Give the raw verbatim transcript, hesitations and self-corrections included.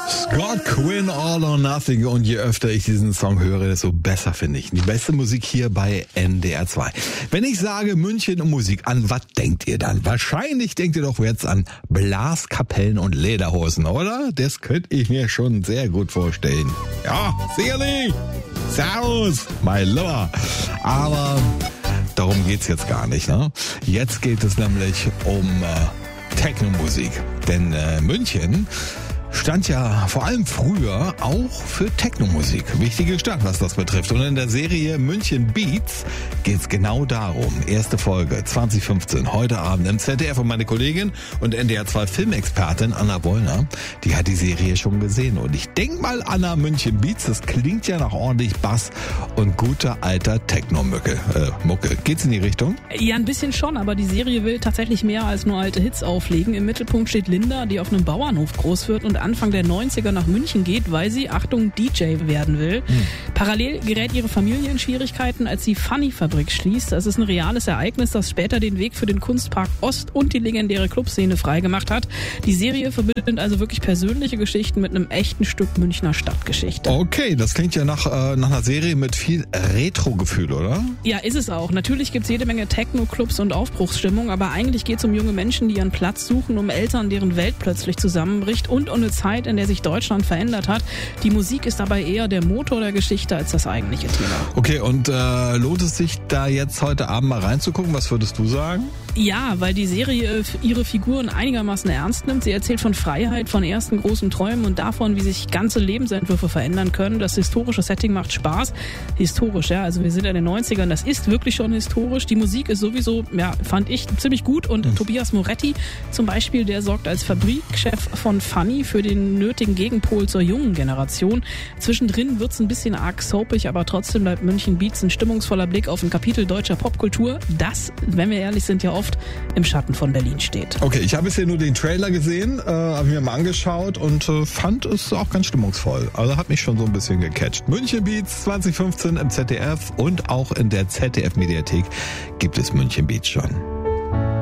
Scott Quinn, All or Nothing. Und je öfter ich diesen Song höre, desto besser finde ich. Die beste Musik hier bei N D R zwei. Wenn ich sage München und Musik, an was denkt ihr dann? Wahrscheinlich denkt ihr doch jetzt an Blaskapellen und Lederhosen, oder? Das könnte ich mir schon sehr gut vorstellen. Ja, sicherlich. Servus, my lover. Aber darum geht's jetzt gar nicht, ne? Jetzt geht es nämlich um äh, Techno-Musik. Denn äh, München stand ja vor allem früher auch für Techno-Musik. Wichtige Stadt, was das betrifft. Und in der Serie München Beats geht's genau darum. Erste Folge zwanzig fünfzehn, heute Abend im Z D F. Und meine Kollegin und N D R zwei Filmexpertin Anna Wollner, die hat die Serie schon gesehen. Und ich denk mal, Anna, München Beats, das klingt ja nach ordentlich Bass und guter alter Techno-Mucke. Äh, Mucke. Geht's in die Richtung? Ja, ein bisschen schon, aber die Serie will tatsächlich mehr als nur alte Hits auflegen. Im Mittelpunkt steht Linda, die auf einem Bauernhof groß wird und Anfang der neunziger nach München geht, weil sie, Achtung, D J werden will. Hm. Parallel gerät ihre Familie in Schwierigkeiten, als die Funny-Fabrik schließt. Das ist ein reales Ereignis, das später den Weg für den Kunstpark Ost und die legendäre Clubszene freigemacht hat. Die Serie verbindet also wirklich persönliche Geschichten mit einem echten Stück Münchner Stadtgeschichte. Okay, das klingt ja nach, äh, nach einer Serie mit viel Retro-Gefühl, oder? Ja, ist es auch. Natürlich gibt's jede Menge Techno-Clubs und Aufbruchsstimmung, aber eigentlich geht's um junge Menschen, die ihren Platz suchen, um Eltern, deren Welt plötzlich zusammenbricht und um eine Zeit, in der sich Deutschland verändert hat. Die Musik ist dabei eher der Motor der Geschichte als das eigentliche Thema. Okay, und äh, lohnt es sich da jetzt heute Abend mal reinzugucken? Was würdest du sagen? Ja, weil die Serie ihre Figuren einigermaßen ernst nimmt. Sie erzählt von Freiheit, von ersten großen Träumen und davon, wie sich ganze Lebensentwürfe verändern können. Das historische Setting macht Spaß. Historisch, ja, also wir sind in den neunzigern, das ist wirklich schon historisch. Die Musik ist sowieso, ja, fand ich ziemlich gut und mhm. Tobias Moretti zum Beispiel, der sorgt als Fabrikchef von Funny für den nötigen Gegenpol zur jungen Generation. Zwischendrin wird's ein bisschen arg soapig, aber trotzdem bleibt München Beats ein stimmungsvoller Blick auf ein Kapitel deutscher Popkultur, das, wenn wir ehrlich sind, ja oft im Schatten von Berlin steht. Okay, ich habe bisher nur den Trailer gesehen, äh, habe mir mal angeschaut und äh, fand es auch ganz stimmungsvoll. Also hat mich schon so ein bisschen gecatcht. München Beats zwanzig fünfzehn im Z D F und auch in der Z D F-Mediathek gibt es München Beats schon.